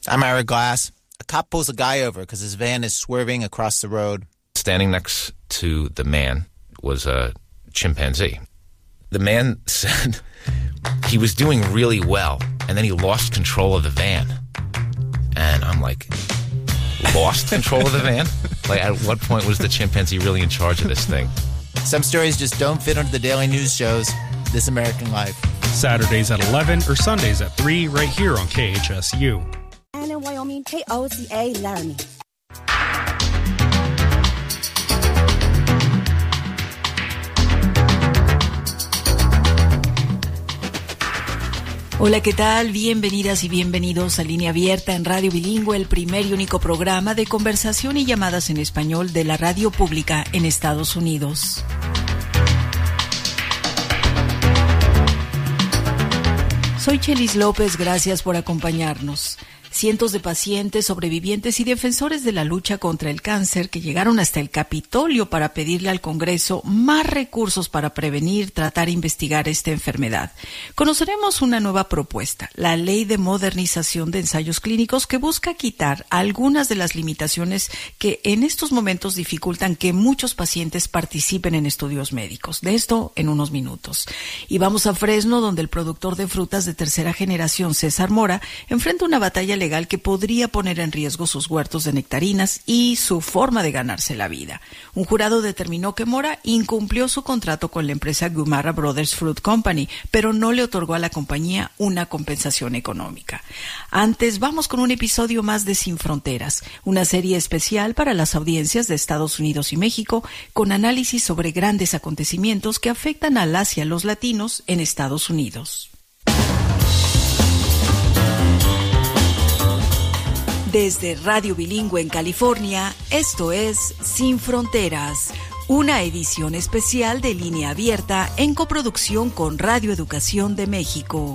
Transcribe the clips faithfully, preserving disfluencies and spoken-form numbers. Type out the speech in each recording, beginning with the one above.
I'm Ira Glass. A cop pulls a guy over because his van is swerving across the road. Standing next to the man was a chimpanzee. The man said he was doing really well, and then he lost control of the van. And I'm like, lost control of the van? Like, at what point was the chimpanzee really in charge of this thing? Some stories just don't fit into the daily news shows. This American Life. Saturdays at eleven or Sundays at three right here on K H S U. And in Wyoming, K O C A Laramie. Hola, ¿qué tal? Bienvenidas y bienvenidos a Línea Abierta en Radio Bilingüe, el primer y único programa de conversación y llamadas en español de la radio pública en Estados Unidos. Soy Chelis López, gracias por acompañarnos. Cientos de pacientes, sobrevivientes y defensores de la lucha contra el cáncer que llegaron hasta el Capitolio para pedirle al Congreso más recursos para prevenir, tratar e investigar esta enfermedad. Conoceremos una nueva propuesta, la Ley de Modernización de Ensayos Clínicos, que busca quitar algunas de las limitaciones que en estos momentos dificultan que muchos pacientes participen en estudios médicos. De esto en unos minutos. Y vamos a Fresno, donde el productor de frutas de tercera generación, César Mora, enfrenta una batalla legal que podría poner en riesgo sus huertos de nectarinas y su forma de ganarse la vida. Un jurado determinó que Mora incumplió su contrato con la empresa Gumara Brothers Fruit Company, pero no le otorgó a la compañía una compensación económica. Antes, vamos con un episodio más de Sin Fronteras, una serie especial para las audiencias de Estados Unidos y México, con análisis sobre grandes acontecimientos que afectan a las y a los latinos en Estados Unidos. Desde Radio Bilingüe en California, esto es Sin Fronteras, una edición especial de Línea Abierta en coproducción con Radio Educación de México.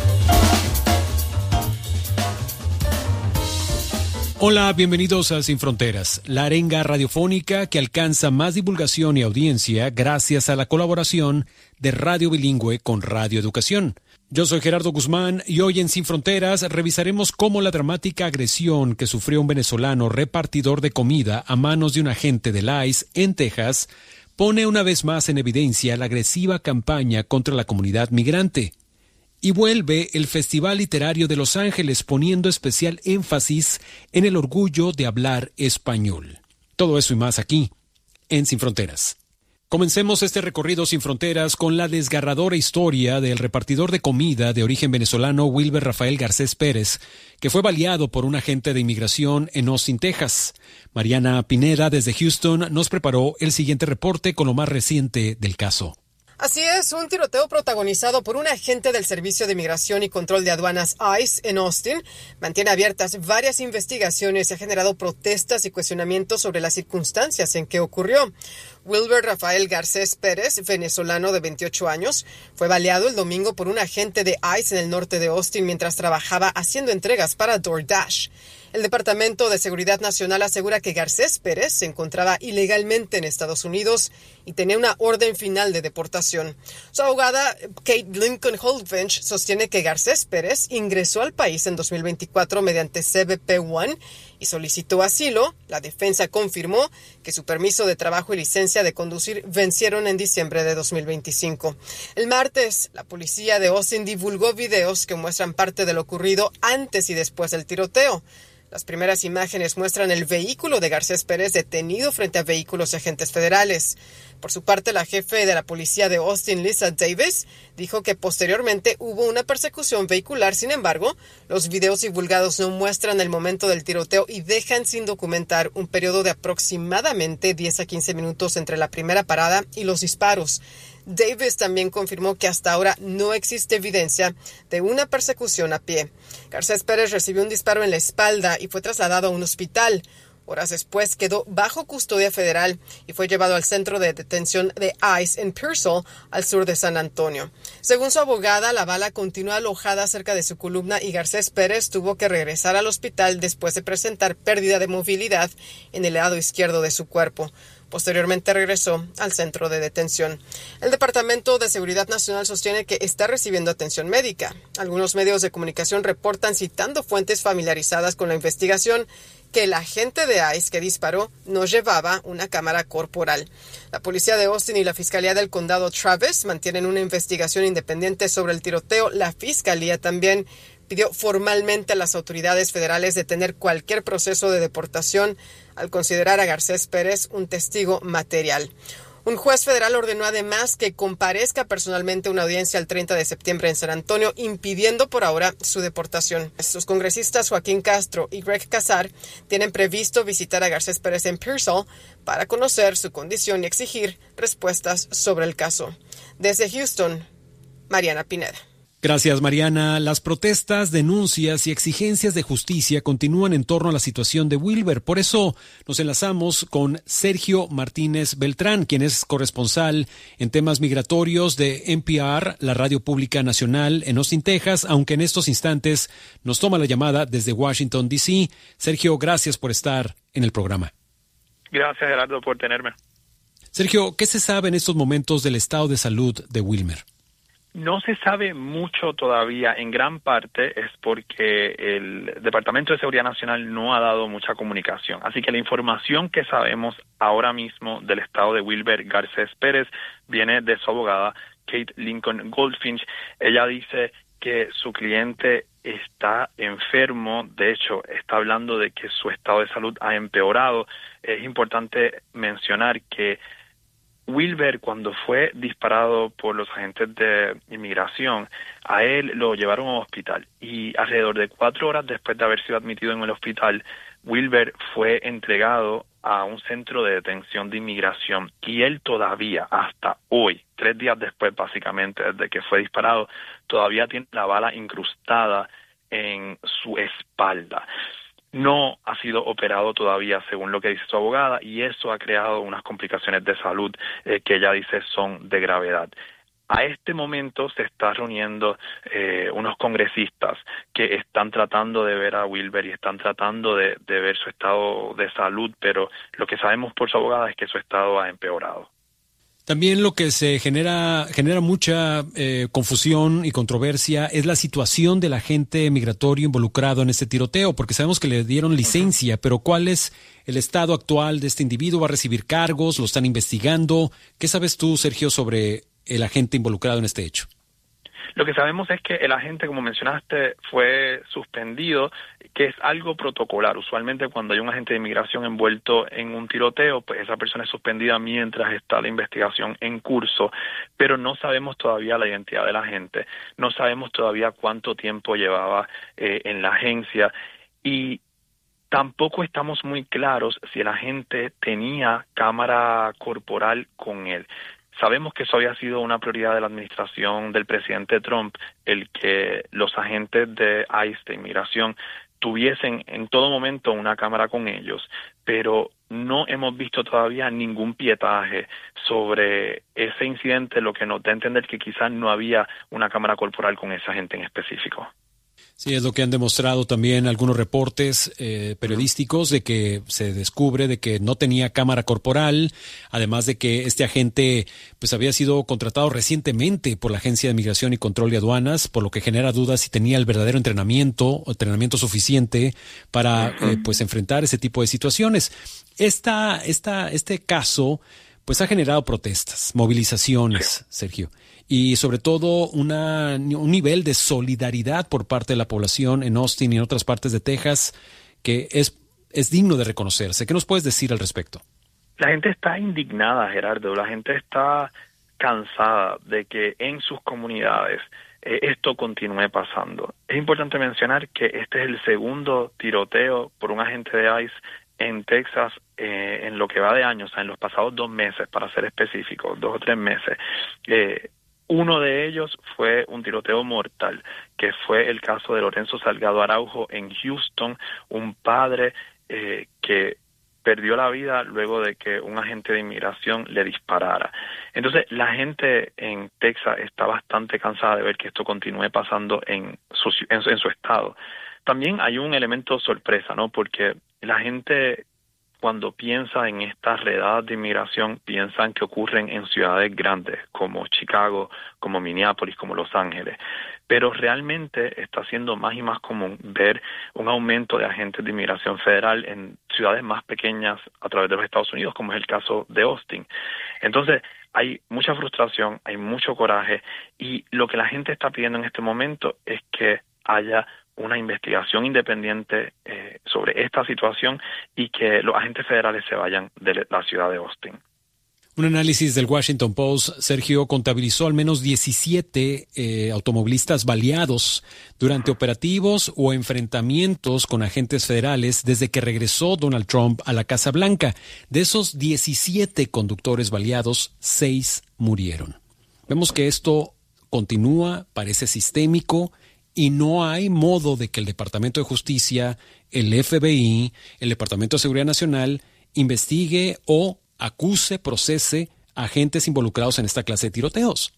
Hola, bienvenidos a Sin Fronteras, la arenga radiofónica que alcanza más divulgación y audiencia gracias a la colaboración de Radio Bilingüe con Radio Educación. Yo soy Gerardo Guzmán y hoy en Sin Fronteras revisaremos cómo la dramática agresión que sufrió un venezolano repartidor de comida a manos de un agente del I C E en Texas pone una vez más en evidencia la agresiva campaña contra la comunidad migrante. Y vuelve el Festival Literario de Los Ángeles poniendo especial énfasis en el orgullo de hablar español. Todo eso y más aquí, en Sin Fronteras. Comencemos este recorrido sin fronteras con la desgarradora historia del repartidor de comida de origen venezolano Wilber Rafael Garcés Pérez, que fue baleado por un agente de inmigración en Austin, Texas. Mariana Pineda, desde Houston, nos preparó el siguiente reporte con lo más reciente del caso. Así es, un tiroteo protagonizado por un agente del Servicio de Migración y Control de Aduanas I C E en Austin mantiene abiertas varias investigaciones y ha generado protestas y cuestionamientos sobre las circunstancias en que ocurrió. Wilber Rafael Garcés Pérez, venezolano de veintiocho años, fue baleado el domingo por un agente de I C E en el norte de Austin mientras trabajaba haciendo entregas para DoorDash. El Departamento de Seguridad Nacional asegura que Garcés Pérez se encontraba ilegalmente en Estados Unidos y tenía una orden final de deportación. Su abogada, Kate Lincoln Holdfinch, sostiene que Garcés Pérez ingresó al país en dos mil veinticuatro mediante C B P uno y solicitó asilo. La defensa confirmó que su permiso de trabajo y licencia de conducir vencieron en diciembre de dos mil veinticinco. El martes, la policía de Austin divulgó videos que muestran parte de lo ocurrido antes y después del tiroteo. Las primeras imágenes muestran el vehículo de Garcés Pérez detenido frente a vehículos de agentes federales. Por su parte, la jefe de la policía de Austin, Lisa Davis, dijo que posteriormente hubo una persecución vehicular. Sin embargo, los videos divulgados no muestran el momento del tiroteo y dejan sin documentar un periodo de aproximadamente diez a quince minutos entre la primera parada y los disparos. Davis también confirmó que hasta ahora no existe evidencia de una persecución a pie. Garcés Pérez recibió un disparo en la espalda y fue trasladado a un hospital. Horas después quedó bajo custodia federal y fue llevado al centro de detención de I C E en Pearsall, al sur de San Antonio. Según su abogada, la bala continuó alojada cerca de su columna y Garcés Pérez tuvo que regresar al hospital después de presentar pérdida de movilidad en el lado izquierdo de su cuerpo. Posteriormente regresó al centro de detención. El Departamento de Seguridad Nacional sostiene que está recibiendo atención médica. Algunos medios de comunicación reportan, citando fuentes familiarizadas con la investigación, que el agente de ICE que disparó no llevaba una cámara corporal. La policía de Austin y la Fiscalía del Condado Travis mantienen una investigación independiente sobre el tiroteo. La Fiscalía también pidió formalmente a las autoridades federales detener cualquier proceso de deportación al considerar a Garcés Pérez un testigo material. Un juez federal ordenó además que comparezca personalmente a una audiencia el treinta de septiembre en San Antonio, impidiendo por ahora su deportación. Sus congresistas Joaquín Castro y Greg Casar tienen previsto visitar a Garcés Pérez en Pearsall para conocer su condición y exigir respuestas sobre el caso. Desde Houston, Mariana Pineda. Gracias, Mariana. Las protestas, denuncias y exigencias de justicia continúan en torno a la situación de Wilber. Por eso nos enlazamos con Sergio Martínez Beltrán, quien es corresponsal en temas migratorios de N P R, la radio pública nacional en Austin, Texas, aunque en estos instantes nos toma la llamada desde Washington, D C Sergio, gracias por estar en el programa. Gracias, Gerardo, por tenerme. Sergio, ¿qué se sabe en estos momentos del estado de salud de Wilmer? No se sabe mucho todavía, en gran parte es porque el Departamento de Seguridad Nacional no ha dado mucha comunicación. Así que la información que sabemos ahora mismo del estado de Wilber Garcés Pérez viene de su abogada, Kate Lincoln Goldfinch. Ella dice que su cliente está enfermo, de hecho está hablando de que su estado de salud ha empeorado. Es importante mencionar que Wilber, cuando fue disparado por los agentes de inmigración, a él lo llevaron al hospital y alrededor de cuatro horas después de haber sido admitido en el hospital, Wilber fue entregado a un centro de detención de inmigración y él todavía, hasta hoy, tres días después básicamente desde que fue disparado, todavía tiene la bala incrustada en su espalda. No ha sido operado todavía, según lo que dice su abogada, y eso ha creado unas complicaciones de salud eh, que ella dice son de gravedad. A este momento se está reuniendo eh, unos congresistas que están tratando de ver a Wilber y están tratando de, de ver su estado de salud, pero lo que sabemos por su abogada es que su estado ha empeorado. También lo que se genera genera mucha eh, confusión y controversia es la situación del agente migratorio involucrado en este tiroteo, porque sabemos que le dieron licencia, uh-huh. pero ¿cuál es el estado actual de este individuo? ¿Va a recibir cargos? ¿Lo están investigando? ¿Qué sabes tú, Sergio, sobre el agente involucrado en este hecho? Lo que sabemos es que el agente, como mencionaste, fue suspendido, que es algo protocolar. Usualmente cuando hay un agente de inmigración envuelto en un tiroteo, pues esa persona es suspendida mientras está la investigación en curso, pero no sabemos todavía la identidad del agente, no sabemos todavía cuánto tiempo llevaba eh, en la agencia y tampoco estamos muy claros si el agente tenía cámara corporal con él. Sabemos que eso había sido una prioridad de la administración del presidente Trump, el que los agentes de ICE, de inmigración, tuviesen en todo momento una cámara con ellos, pero no hemos visto todavía ningún pietaje sobre ese incidente, lo que nos da a entender que quizás no había una cámara corporal con ese agente en específico. Sí, es lo que han demostrado también algunos reportes eh, periodísticos de que se descubre de que no tenía cámara corporal, además de que este agente pues había sido contratado recientemente por la Agencia de Migración y Control de Aduanas, por lo que genera dudas si tenía el verdadero entrenamiento, entrenamiento suficiente para uh-huh. eh, pues enfrentar ese tipo de situaciones. Esta, esta, este caso pues ha generado protestas, movilizaciones, Sergio, y sobre todo una, un nivel de solidaridad por parte de la población en Austin y en otras partes de Texas que es, es digno de reconocerse. ¿Qué nos puedes decir al respecto? La gente está indignada, Gerardo. La gente está cansada de que en sus comunidades eh, esto continúe pasando. Es importante mencionar que este es el segundo tiroteo por un agente de ICE en Texas eh, en lo que va de años, o sea, en los pasados dos meses, para ser específico, dos o tres meses. Eh, Uno de ellos fue un tiroteo mortal, que fue el caso de Lorenzo Salgado Araujo en Houston, un padre eh, que perdió la vida luego de que un agente de inmigración le disparara. Entonces, la gente en Texas está bastante cansada de ver que esto continúe pasando en su, en, en su estado. También hay un elemento sorpresa, ¿no? Porque la gente cuando piensa en estas redadas de inmigración, piensan que ocurren en ciudades grandes como Chicago, como Minneapolis, como Los Ángeles. Pero realmente está siendo más y más común ver un aumento de agentes de inmigración federal en ciudades más pequeñas a través de los Estados Unidos, como es el caso de Austin. Entonces, hay mucha frustración, hay mucho coraje, y lo que la gente está pidiendo en este momento es que haya una investigación independiente eh, sobre esta situación y que los agentes federales se vayan de la ciudad de Austin. Un análisis del Washington Post, Sergio, contabilizó al menos diecisiete eh, automovilistas baleados durante operativos o enfrentamientos con agentes federales desde que regresó Donald Trump a la Casa Blanca. De esos diecisiete conductores baleados, seis murieron. Vemos que esto continúa, parece sistémico, y no hay modo de que el Departamento de Justicia, el F B I, el Departamento de Seguridad Nacional investigue o acuse, procese a agentes involucrados en esta clase de tiroteos.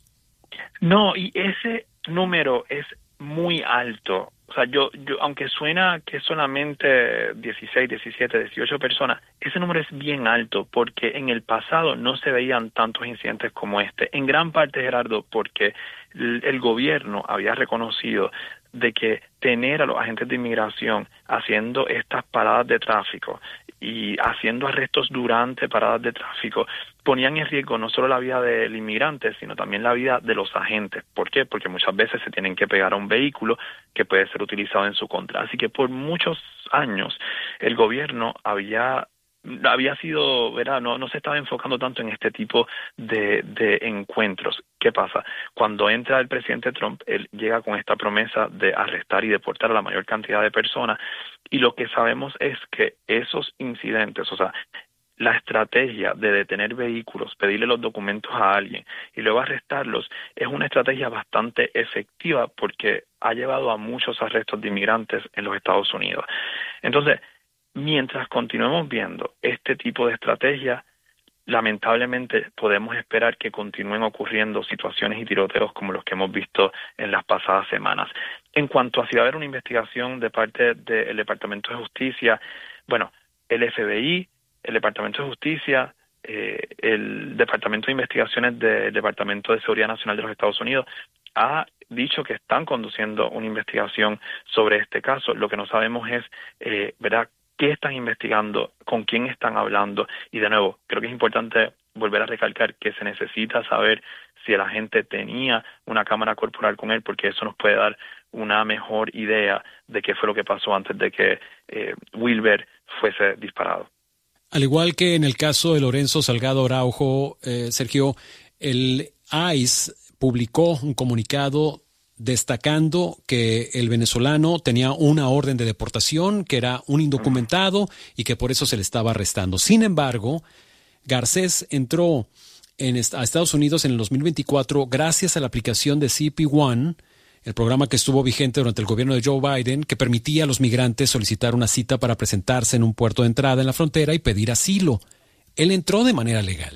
No, y ese número es muy alto. O sea, yo, yo, aunque suena que solamente dieciséis, diecisiete, dieciocho personas, ese número es bien alto porque en el pasado no se veían tantos incidentes como este. En gran parte, Gerardo, porque el, el gobierno había reconocido de que tener a los agentes de inmigración haciendo estas paradas de tráfico y haciendo arrestos durante paradas de tráfico ponían en riesgo no solo la vida del inmigrante, sino también la vida de los agentes. ¿Por qué? Porque muchas veces se tienen que pegar a un vehículo que puede ser utilizado en su contra. Así que por muchos años el gobierno había había sido, ¿verdad? No, no se estaba enfocando tanto en este tipo de, de encuentros. ¿Qué pasa? Cuando entra el presidente Trump, él llega con esta promesa de arrestar y deportar a la mayor cantidad de personas, y lo que sabemos es que esos incidentes, o sea, la estrategia de detener vehículos, pedirle los documentos a alguien y luego arrestarlos, es una estrategia bastante efectiva porque ha llevado a muchos arrestos de inmigrantes en los Estados Unidos. Entonces, mientras continuemos viendo este tipo de estrategia, lamentablemente podemos esperar que continúen ocurriendo situaciones y tiroteos como los que hemos visto en las pasadas semanas. En cuanto a si va a haber una investigación de parte del Departamento de Justicia, bueno, el F B I, el Departamento de Justicia, eh, el Departamento de Investigaciones del Departamento de Seguridad Nacional de los Estados Unidos ha dicho que están conduciendo una investigación sobre este caso. Lo que no sabemos es, eh, ¿verdad?, qué están investigando, con quién están hablando, y de nuevo, creo que es importante volver a recalcar que se necesita saber si el agente tenía una cámara corporal con él, porque eso nos puede dar una mejor idea de qué fue lo que pasó antes de que eh, Wilber fuese disparado. Al igual que en el caso de Lorenzo Salgado Araujo, eh, Sergio, el I C E publicó un comunicado destacando que el venezolano tenía una orden de deportación, que era un indocumentado y que por eso se le estaba arrestando. Sin embargo, Garcés entró en est- a Estados Unidos en el dos mil veinticuatro gracias a la aplicación de C P uno, el programa que estuvo vigente durante el gobierno de Joe Biden, que permitía a los migrantes solicitar una cita para presentarse en un puerto de entrada en la frontera y pedir asilo. Él entró de manera legal.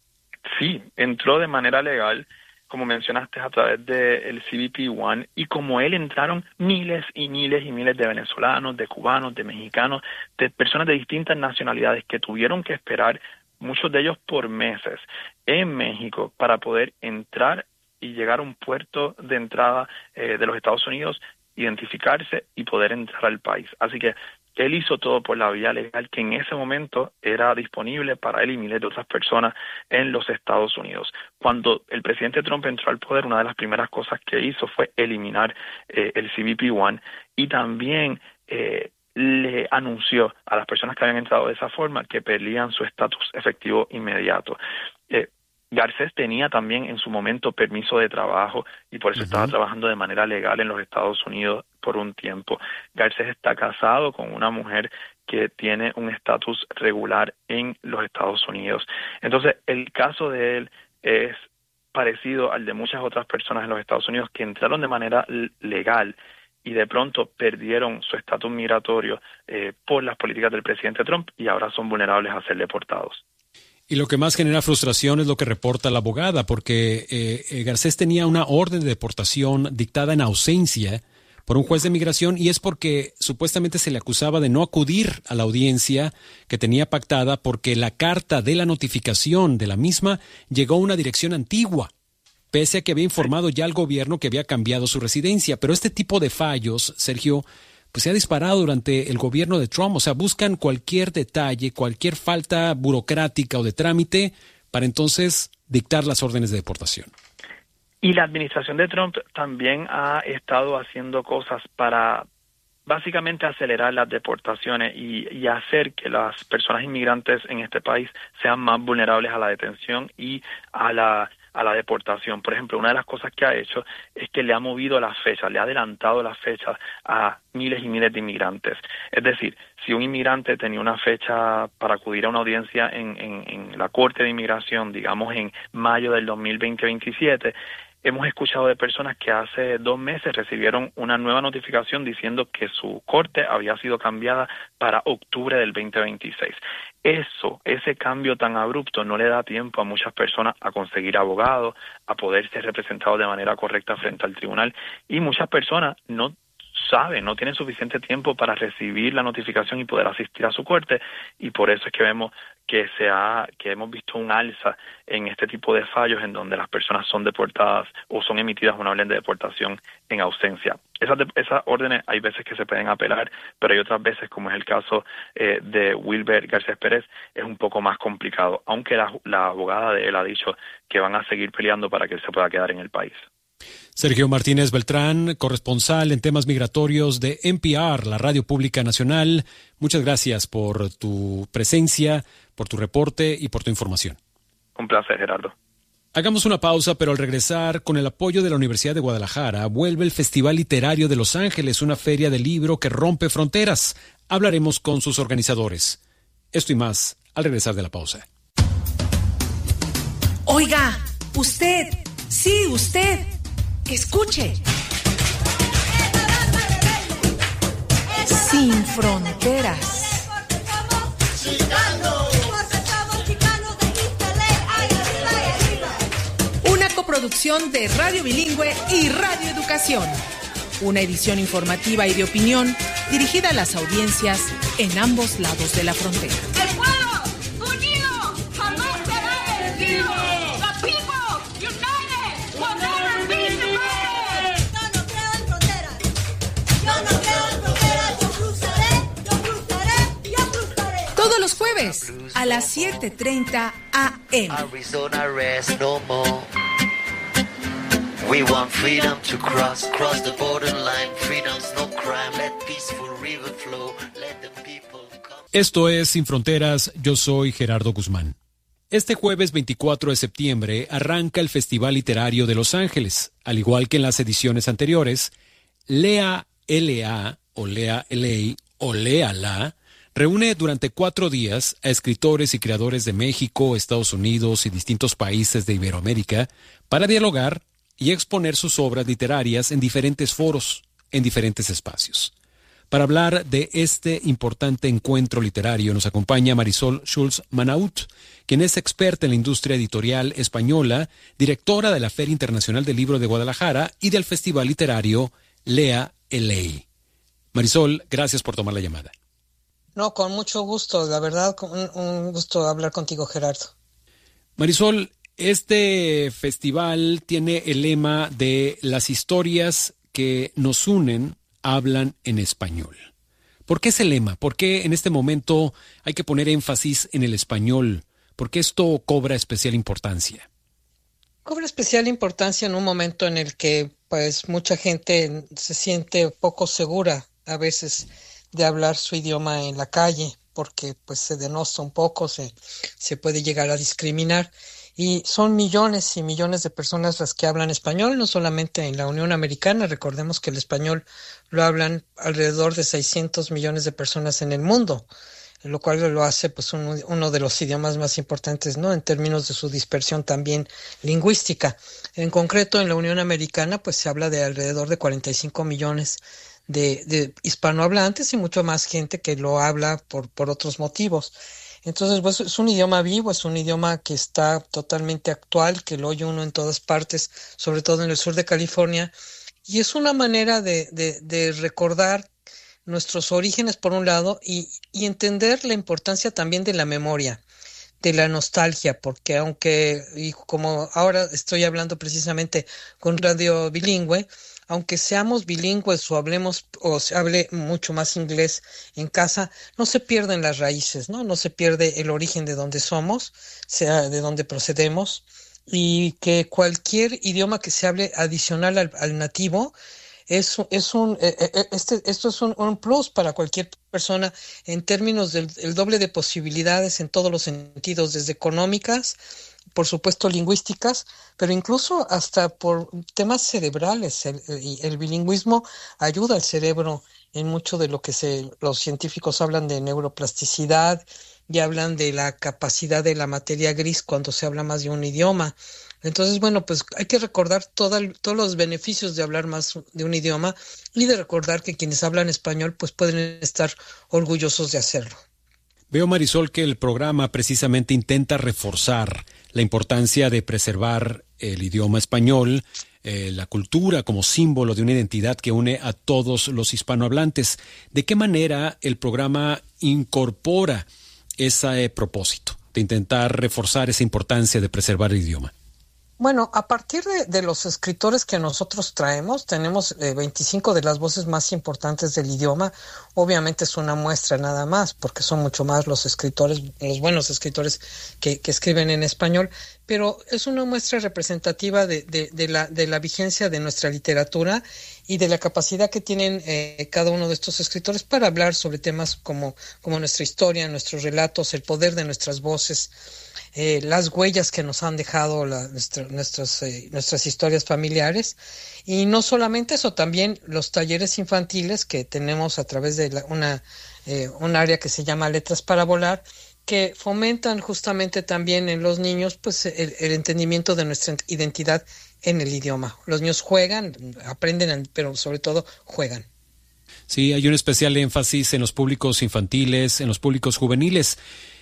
Sí, entró de manera legal, como mencionaste, a través del C B P uno, y como él entraron miles y miles y miles de venezolanos, de cubanos, de mexicanos, de personas de distintas nacionalidades que tuvieron que esperar, muchos de ellos por meses, en México para poder entrar y llegar a un puerto de entrada eh, de los Estados Unidos, identificarse y poder entrar al país. Así que él hizo todo por la vía legal que en ese momento era disponible para él y miles de otras personas en los Estados Unidos. Cuando el presidente Trump entró al poder, una de las primeras cosas que hizo fue eliminar eh, el C B P uno, y también eh, le anunció a las personas que habían entrado de esa forma que perdían su estatus efectivo inmediato. Eh, Garcés tenía también en su momento permiso de trabajo y por eso uh-huh. estaba trabajando de manera legal en los Estados Unidos por un tiempo. Garcés está casado con una mujer que tiene un estatus regular en los Estados Unidos. Entonces, el caso de él es parecido al de muchas otras personas en los Estados Unidos que entraron de manera legal y de pronto perdieron su estatus migratorio eh, por las políticas del presidente Trump y ahora son vulnerables a ser deportados. Y lo que más genera frustración es lo que reporta la abogada, porque eh, eh, Garcés tenía una orden de deportación dictada en ausencia por un juez de migración, y es porque supuestamente se le acusaba de no acudir a la audiencia que tenía pactada porque la carta de la notificación de la misma llegó a una dirección antigua, pese a que había informado ya al gobierno que había cambiado su residencia. Pero este tipo de fallos, Sergio, pues se ha disparado durante el gobierno de Trump. O sea, buscan cualquier detalle, cualquier falta burocrática o de trámite para entonces dictar las órdenes de deportación. Y la administración de Trump también ha estado haciendo cosas para básicamente acelerar las deportaciones y, y hacer que las personas inmigrantes en este país sean más vulnerables a la detención y a la a la deportación. Por ejemplo, una de las cosas que ha hecho es que le ha movido las fechas, le ha adelantado las fechas a miles y miles de inmigrantes. Es decir, si un inmigrante tenía una fecha para acudir a una audiencia en, en, en la Corte de Inmigración, digamos en mayo del dos mil veinte veintisiete, hemos escuchado de personas que hace dos meses recibieron una nueva notificación diciendo que su corte había sido cambiada para octubre del veinte veintiséis. Eso, ese cambio tan abrupto no le da tiempo a muchas personas a conseguir abogados, a poder ser representados de manera correcta frente al tribunal, y muchas personas no saben, no tienen suficiente tiempo para recibir la notificación y poder asistir a su corte, y por eso es que vemos que se ha, que hemos visto un alza en este tipo de fallos en donde las personas son deportadas o son emitidas una orden de deportación en ausencia. Esas, de, esas órdenes hay veces que se pueden apelar, pero hay otras veces, como es el caso eh, de Wilber Garcés Pérez, es un poco más complicado, aunque la, la abogada de él ha dicho que van a seguir peleando para que él se pueda quedar en el país. Sergio Martínez Beltrán, corresponsal en temas migratorios de N P R, la Radio Pública Nacional. Muchas gracias por tu presencia, por tu reporte y por tu información. Un placer, Gerardo. Hagamos una pausa, pero al regresar, con el apoyo de la Universidad de Guadalajara, vuelve el Festival Literario de Los Ángeles, una feria de libro que rompe fronteras. Hablaremos con sus organizadores. Esto y más al regresar de la pausa. Oiga, usted, sí, usted, escuche. Sin Fronteras. Una coproducción de Radio Bilingüe y Radio Educación. Una edición informativa y de opinión dirigida a las audiencias en ambos lados de la frontera. ¡El pueblo unido jamás será vencido! ¡The people united will never be defeated! Yo no creo en fronteras. Yo no creo en fronteras. Yo cruzaré, yo cruzaré, yo cruzaré. Todos los jueves a las siete treinta a eme. Arizona rest no more. We want freedom to cross, cross the borderline. Freedom's no crime. Let peaceful river flow. Let the people come. Esto es Sin Fronteras, yo soy Gerardo Guzmán. Este jueves veinticuatro de septiembre arranca el Festival Literario de Los Ángeles. Al igual que en las ediciones anteriores, Lea L A o Lea L A o Léala reúne durante cuatro días a escritores y creadores de México, Estados Unidos y distintos países de Iberoamérica para dialogar y exponer sus obras literarias en diferentes foros, en diferentes espacios. Para hablar de este importante encuentro literario nos acompaña Marisol Schulz Manaut, quien es experta en la industria editorial española, directora de la Feria Internacional del Libro de Guadalajara y del Festival Literario Lea L A. Marisol, gracias por tomar la llamada. No, con mucho gusto, la verdad, un, un gusto hablar contigo, Gerardo. Marisol, este festival tiene el lema de las historias que nos unen hablan en español. ¿Por qué ese lema? ¿Por qué en este momento hay que poner énfasis en el español? ¿Por qué esto cobra especial importancia? Cobra especial importancia en un momento en el que pues mucha gente se siente poco segura a veces de hablar su idioma en la calle, porque pues se denosta un poco, se, se puede llegar a discriminar. Y son millones y millones de personas las que hablan español, no solamente en la Unión Americana. Recordemos que el español lo hablan alrededor de seiscientos millones de personas en el mundo, lo cual lo hace pues un, uno de los idiomas más importantes, ¿no? En términos de su dispersión también lingüística. En concreto, en la Unión Americana pues se habla de alrededor de cuarenta y cinco millones de, de hispanohablantes y mucho más gente que lo habla por, por otros motivos. Entonces, pues es un idioma vivo, es un idioma que está totalmente actual, que lo oye uno en todas partes, sobre todo en el sur de California, Y es una manera de, de, de recordar nuestros orígenes por un lado y, y entender la importancia también de la memoria, de la nostalgia, porque aunque, y como ahora estoy hablando precisamente con Radio Bilingüe, aunque seamos bilingües o hablemos o se hable mucho más inglés en casa, no se pierden las raíces, ¿no? No se pierde el origen de donde somos, sea de donde procedemos, y que cualquier idioma que se hable adicional al, al nativo es, es un eh, eh, este esto es un, un plus para cualquier persona en términos del el doble de posibilidades en todos los sentidos, desde económicas, por supuesto lingüísticas, pero incluso hasta por temas cerebrales. El, el, el bilingüismo ayuda al cerebro en mucho de lo que se, los científicos hablan de neuroplasticidad y hablan de la capacidad de la materia gris cuando se habla más de un idioma. Entonces, bueno, pues hay que recordar toda, todos los beneficios de hablar más de un idioma y de recordar que quienes hablan español pues pueden estar orgullosos de hacerlo. Veo, Marisol, que el programa precisamente intenta reforzar la importancia de preservar el idioma español, eh, la cultura como símbolo de una identidad que une a todos los hispanohablantes. ¿De qué manera el programa incorpora ese propósito de intentar reforzar esa importancia de preservar el idioma? Bueno, a partir de, de los escritores que nosotros traemos, tenemos eh, veinticinco de las voces más importantes del idioma. Obviamente es una muestra nada más, porque son mucho más los escritores, los buenos escritores que, que escriben en español, pero es una muestra representativa de, de, de, la, de la vigencia de nuestra literatura y de la capacidad que tienen eh, cada uno de estos escritores para hablar sobre temas como, como nuestra historia, nuestros relatos, el poder de nuestras voces, Eh, las huellas que nos han dejado la, nuestra, nuestras, eh, nuestras historias familiares. Y no solamente eso, también los talleres infantiles que tenemos a través de la, una eh, un área que se llama Letras para Volar, que fomentan justamente también en los niños pues el, el entendimiento de nuestra identidad en el idioma. Los niños juegan, aprenden, pero sobre todo juegan. Sí, hay un especial énfasis en los públicos infantiles, en los públicos juveniles.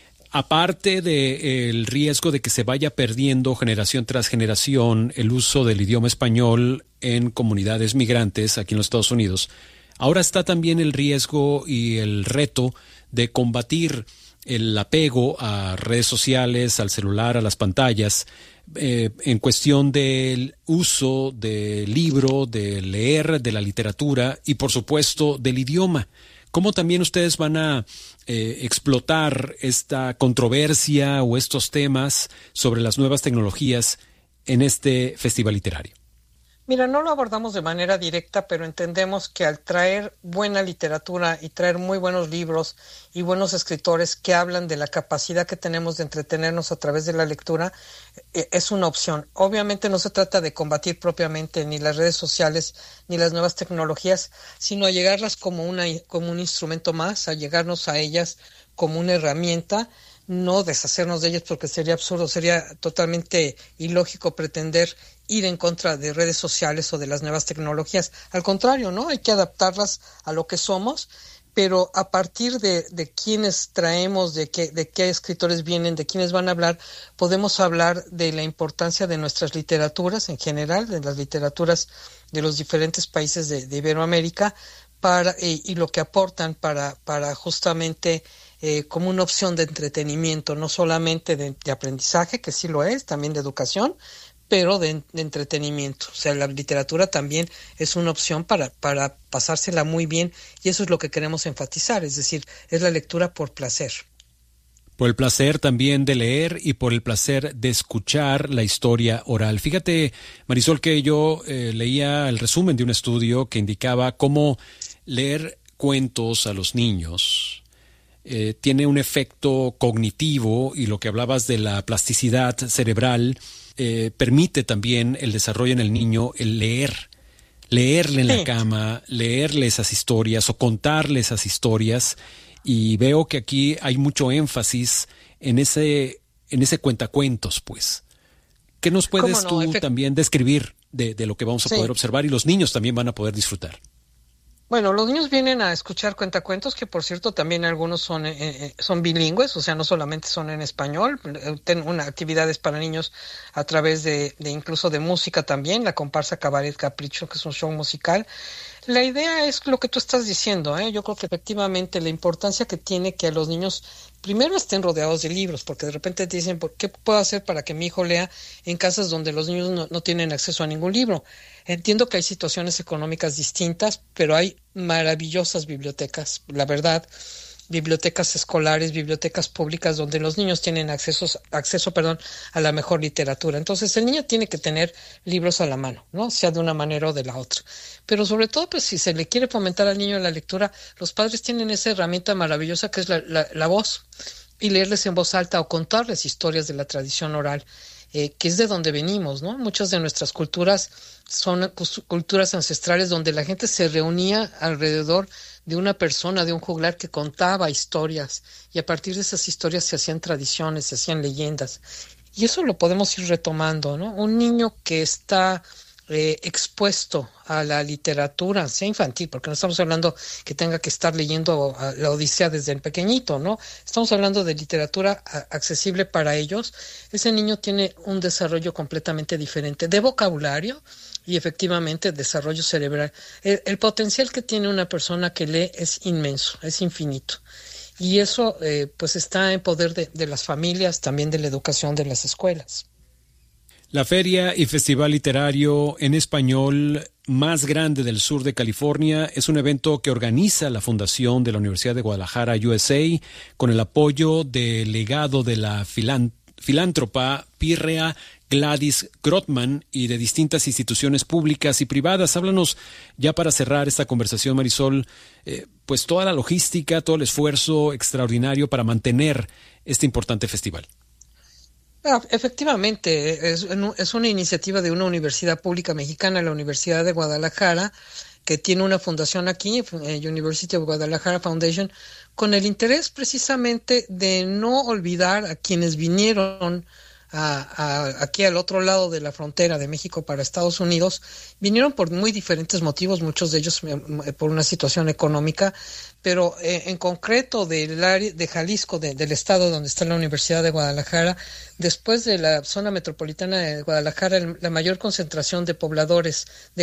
Aparte del riesgo de que se vaya perdiendo generación tras generación el uso del idioma español en comunidades migrantes aquí en los Estados Unidos, ahora está también el riesgo y el reto de combatir el apego a redes sociales, al celular, a las pantallas, eh, en cuestión del uso del libro, de leer, de la literatura y por supuesto del idioma. ¿Cómo también ustedes van a eh, explotar esta controversia o estos temas sobre las nuevas tecnologías en este festival literario? Mira, no lo abordamos de manera directa, pero entendemos que al traer buena literatura y traer muy buenos libros y buenos escritores que hablan de la capacidad que tenemos de entretenernos a través de la lectura, eh, es una opción. Obviamente no se trata de combatir propiamente ni las redes sociales ni las nuevas tecnologías, sino a llegarlas como, una, como un instrumento más, a llegarnos a ellas como una herramienta, no deshacernos de ellas porque sería absurdo, sería totalmente ilógico pretender ir en contra de redes sociales o de las nuevas tecnologías. Al contrario, ¿no? Hay que adaptarlas a lo que somos, pero a partir de, de quiénes traemos, de qué, de qué escritores vienen, de quiénes van a hablar, podemos hablar de la importancia de nuestras literaturas en general, de las literaturas de los diferentes países de, de Iberoamérica, para eh, y lo que aportan para, para justamente eh, como una opción de entretenimiento, no solamente de, de aprendizaje, que sí lo es, también de educación, pero de, de entretenimiento. O sea, la literatura también es una opción para, para pasársela muy bien, y eso es lo que queremos enfatizar, es decir, es la lectura por placer. Por el placer también de leer y por el placer de escuchar la historia oral. Fíjate, Marisol, que yo eh, leía el resumen de un estudio que indicaba cómo leer cuentos a los niños eh, tiene un efecto cognitivo, y lo que hablabas de la plasticidad cerebral eh, permite también el desarrollo en el niño, el leer. Leerle en sí. la cama, leerle esas historias o contarle esas historias. Y veo que aquí hay mucho énfasis en ese, en ese cuentacuentos, pues. ¿Qué nos puedes no? tú Efect- también describir de, de lo que vamos a sí. poder observar y los niños también van a poder disfrutar? Bueno, los niños vienen a escuchar cuentacuentos, que por cierto también algunos son eh, son bilingües, o sea, no solamente son en español, tienen una actividades para niños a través de, de incluso de música también, la comparsa Cabaret Capricho, que es un show musical. La idea es lo que tú estás diciendo, ¿eh? Yo creo que efectivamente la importancia que tiene que a los niños primero estén rodeados de libros, porque de repente te dicen, ¿qué puedo hacer para que mi hijo lea en casas donde los niños no, no tienen acceso a ningún libro? Entiendo que hay situaciones económicas distintas, pero hay maravillosas bibliotecas, la verdad, bibliotecas escolares, bibliotecas públicas donde los niños tienen acceso, acceso perdón, a la mejor literatura. Entonces el niño tiene que tener libros a la mano, ¿no? Sea de una manera o de la otra. Pero sobre todo, pues si se le quiere fomentar al niño la lectura, los padres tienen esa herramienta maravillosa que es la, la, la voz, y leerles en voz alta o contarles historias de la tradición oral, eh, que es de donde venimos, ¿no? Muchas de nuestras culturas son culturas ancestrales donde la gente se reunía alrededor de una persona, de un juglar que contaba historias, y a partir de esas historias se hacían tradiciones, se hacían leyendas, y eso lo podemos ir retomando, ¿no? Un niño que está eh, expuesto a la literatura, sea infantil, porque no estamos hablando que tenga que estar leyendo a la Odisea desde el pequeñito, ¿no? Estamos hablando de literatura a- accesible para ellos. Ese niño tiene un desarrollo completamente diferente de vocabulario y efectivamente desarrollo cerebral. El, el potencial que tiene una persona que lee es inmenso, es infinito. Y eso eh, pues está en poder de, de las familias, también de la educación de las escuelas. La feria y festival literario en español más grande del sur de California es un evento que organiza la Fundación de la Universidad de Guadalajara, U S A, con el apoyo del legado de la filan- filántropa Pirrea Gladys Grotman y de distintas instituciones públicas y privadas. Háblanos, ya para cerrar esta conversación, Marisol, eh, pues toda la logística, todo el esfuerzo extraordinario para mantener este importante festival. Ah, efectivamente, es, es una iniciativa de una universidad pública mexicana, la Universidad de Guadalajara, que tiene una fundación aquí, eh, University of Guadalajara Foundation, con el interés precisamente de no olvidar a quienes vinieron a, a, aquí al otro llado de la frontera de México para Estados Unidos. Vinieron por muy diferentes motivos, muchos de ellos eh, por una situación económica, pero eh, en concreto del área de Jalisco, de, del estado donde está la Universidad de Guadalajara, después de la zona metropolitana de Guadalajara, el, la mayor concentración de pobladores de